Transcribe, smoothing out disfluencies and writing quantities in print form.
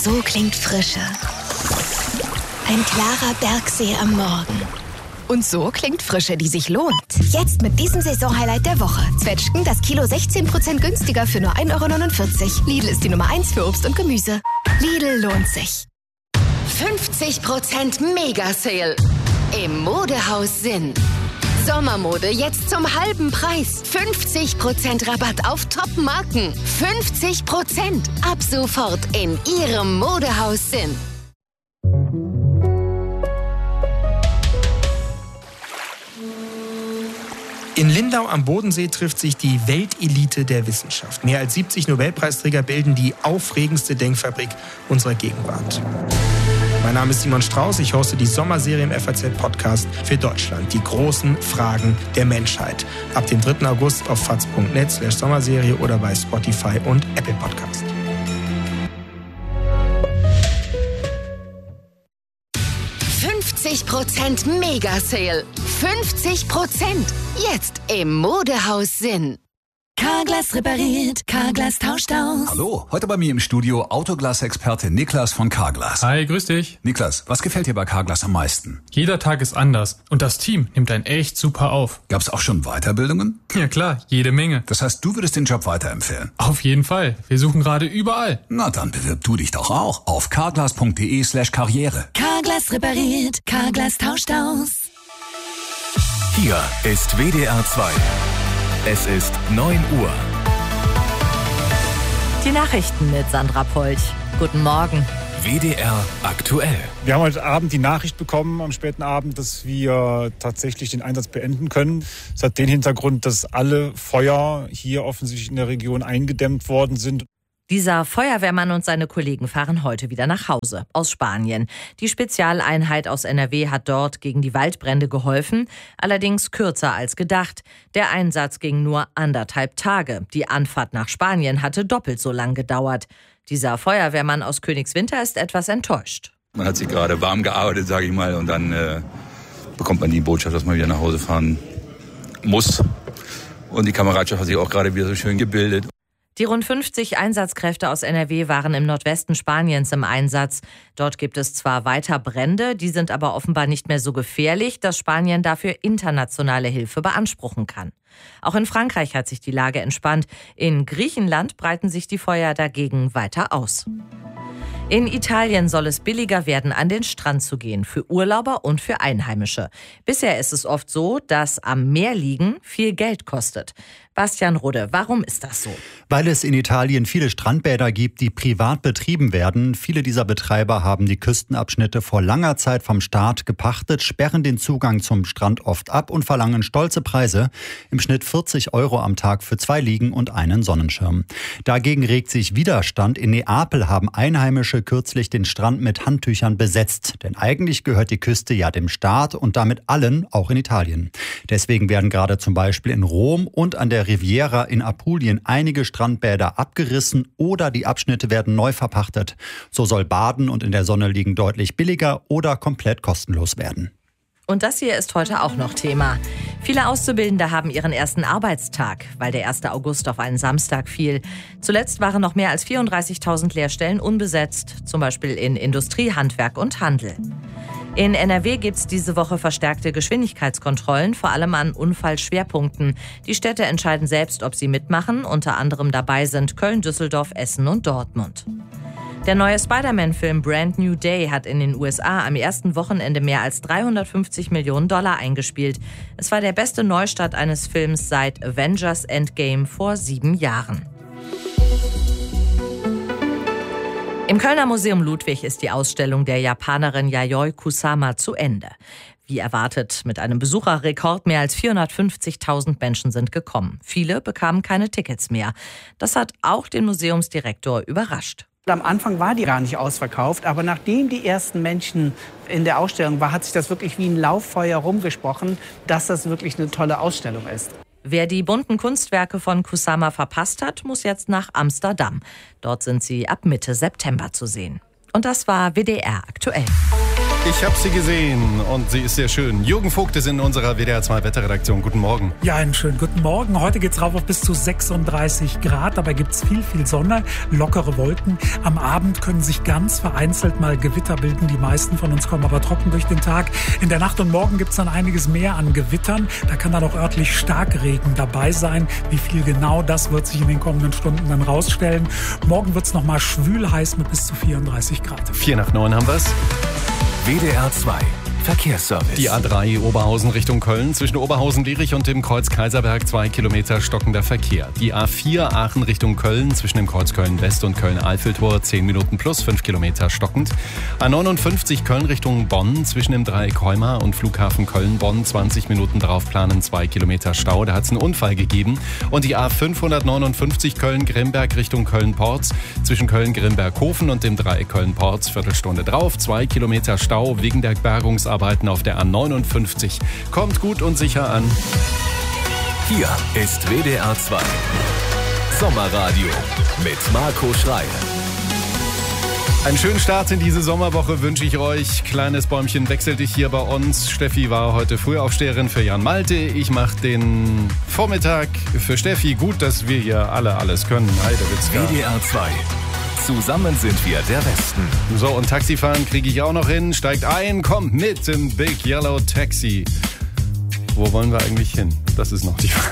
So klingt Frische. Ein klarer Bergsee am Morgen. Und so klingt Frische, die sich lohnt. Jetzt mit diesem Saisonhighlight der Woche. Zwetschgen das Kilo 16% günstiger für nur 1,49 €. Lidl ist die Nummer 1 für Obst und Gemüse. Lidl lohnt sich. 50% Mega-Sale im Modehaus Sinn. Sommermode jetzt zum halben Preis. 50% Rabatt auf Top-Marken. 50% ab sofort in Ihrem Modehaus Sinn. In Lindau am Bodensee trifft sich die Weltelite der Wissenschaft. Mehr als 70 Nobelpreisträger bilden die aufregendste Denkfabrik unserer Gegenwart. Mein Name ist Simon Strauß, ich hoste die Sommerserie im FAZ-Podcast für Deutschland. Die großen Fragen der Menschheit. Ab dem 3. August auf faz.net/Sommerserie oder bei Spotify und Apple Podcast. Mega-Sale. 50%. Jetzt im Modehaus Sinn. Carglass repariert, Carglass tauscht aus. Hallo, heute bei mir im Studio Autoglas-Experte Niklas von Carglass. Hi, grüß dich. Niklas, was gefällt dir bei Carglass am meisten? Jeder Tag ist anders und das Team nimmt einen echt super auf. Gab's auch schon Weiterbildungen? Ja klar, jede Menge. Das heißt, du würdest den Job weiterempfehlen? Auf jeden Fall. Wir suchen gerade überall. Na, dann bewirb du dich doch auch auf carglass.de/Karriere. Carglass repariert, Carglass tauscht aus. Hier ist WDR 2. Es ist 9 Uhr. Die Nachrichten mit Sandra Polch. Guten Morgen. WDR aktuell. Wir haben heute Abend die Nachricht bekommen, am späten Abend, dass wir tatsächlich den Einsatz beenden können. Das hat den Hintergrund, dass alle Feuer hier offensichtlich in der Region eingedämmt worden sind. Dieser Feuerwehrmann und seine Kollegen fahren heute wieder nach Hause aus Spanien. Die Spezialeinheit aus NRW hat dort gegen die Waldbrände geholfen, allerdings kürzer als gedacht. Der Einsatz ging nur 1,5 Tage. Die Anfahrt nach Spanien hatte doppelt so lang gedauert. Dieser Feuerwehrmann aus Königswinter ist etwas enttäuscht. Man hat sich gerade warm gearbeitet, sage ich mal, und dann bekommt man die Botschaft, dass man wieder nach Hause fahren muss. Und die Kameradschaft hat sich auch gerade wieder so schön gebildet. Die rund 50 Einsatzkräfte aus NRW waren im Nordwesten Spaniens im Einsatz. Dort gibt es zwar weiter Brände, die sind aber offenbar nicht mehr so gefährlich, dass Spanien dafür internationale Hilfe beanspruchen kann. Auch in Frankreich hat sich die Lage entspannt. In Griechenland breiten sich die Feuer dagegen weiter aus. In Italien soll es billiger werden, an den Strand zu gehen, für Urlauber und für Einheimische. Bisher ist es oft so, dass am Meer liegen viel Geld kostet. Bastian Rudde, warum ist das so? Weil es in Italien viele Strandbäder gibt, die privat betrieben werden. Viele dieser Betreiber haben die Küstenabschnitte vor langer Zeit vom Staat gepachtet, sperren den Zugang zum Strand oft ab und verlangen stolze Preise. Im Schnitt 40 € am Tag für 2 Liegen und einen Sonnenschirm. Dagegen regt sich Widerstand. In Neapel haben Einheimische kürzlich den Strand mit Handtüchern besetzt. Denn eigentlich gehört die Küste ja dem Staat und damit allen, auch in Italien. Deswegen werden gerade zum Beispiel in Rom und an der Riviera in Apulien einige Strandbäder abgerissen oder die Abschnitte werden neu verpachtet. So soll Baden und in der Sonne liegen deutlich billiger oder komplett kostenlos werden. Und das hier ist heute auch noch Thema. Viele Auszubildende haben ihren ersten Arbeitstag, weil der 1. August auf einen Samstag fiel. Zuletzt waren noch mehr als 34.000 Lehrstellen unbesetzt, zum Beispiel in Industrie, Handwerk und Handel. In NRW gibt es diese Woche verstärkte Geschwindigkeitskontrollen, vor allem an Unfallschwerpunkten. Die Städte entscheiden selbst, ob sie mitmachen. Unter anderem dabei sind Köln, Düsseldorf, Essen und Dortmund. Der neue Spider-Man-Film Brand New Day hat in den USA am ersten Wochenende mehr als $350 Millionen eingespielt. Es war der beste Neustart eines Films seit Avengers Endgame vor 7 Jahren. Im Kölner Museum Ludwig ist die Ausstellung der Japanerin Yayoi Kusama zu Ende. Wie erwartet, mit einem Besucherrekord mehr als 450.000 Menschen sind gekommen. Viele bekamen keine Tickets mehr. Das hat auch den Museumsdirektor überrascht. Am Anfang war die gar nicht ausverkauft, aber nachdem die ersten Menschen in der Ausstellung waren, hat sich das wirklich wie ein Lauffeuer rumgesprochen, dass das wirklich eine tolle Ausstellung ist. Wer die bunten Kunstwerke von Kusama verpasst hat, muss jetzt nach Amsterdam. Dort sind sie ab Mitte September zu sehen. Und das war WDR aktuell. Ich habe sie gesehen und sie ist sehr schön. Jürgen Vogt ist in unserer WDR 2 Wetterredaktion. Guten Morgen. Ja, einen schönen guten Morgen. Heute geht's rauf auf bis zu 36 Grad. Dabei gibt's viel Sonne, lockere Wolken. Am Abend können sich ganz vereinzelt mal Gewitter bilden. Die meisten von uns kommen aber trocken durch den Tag. In der Nacht und Morgen gibt's dann einiges mehr an Gewittern. Da kann dann auch örtlich Starkregen dabei sein. Wie viel genau, das wird sich in den kommenden Stunden dann rausstellen. Morgen wird's noch mal schwül heiß mit bis zu 34 Grad. 8:45 haben wir's. WDR 2 Verkehrsservice. Die A3 Oberhausen Richtung Köln. Zwischen Oberhausen-Lierich und dem Kreuz Kaiserberg 2 Kilometer stockender Verkehr. Die A4 Aachen Richtung Köln. Zwischen dem Kreuz Köln-West und Köln-Eiffeltor 10 Minuten plus 5 Kilometer stockend. A59 Köln Richtung Bonn. Zwischen dem Dreieck Heuma und Flughafen Köln-Bonn 20 Minuten drauf planen 2 Kilometer Stau. Da hat es einen Unfall gegeben. Und die A559 Köln-Grimberg Richtung Köln-Porz. Zwischen Köln-Grimberg-Hofen und dem Dreieck Köln-Porz Viertelstunde drauf. 2 Kilometer Stau wegen der Bergungsarbeiten auf der A59. Kommt gut und sicher an. Hier ist WDR 2 Sommerradio mit Marco Schreil. Einen schönen Start in diese Sommerwoche wünsche ich euch. Kleines Bäumchen wechselt dich hier bei uns. Steffi war heute Frühaufsteherin für Jan Malte. Ich mache den Vormittag für Steffi. Gut, dass wir hier alle alles können. Heidewitzka. WDR 2. Zusammen sind wir der Westen. So, und Taxifahren kriege ich auch noch hin. Steigt ein, kommt mit im Big Yellow Taxi. Wo wollen wir eigentlich hin? Das ist noch die Frage.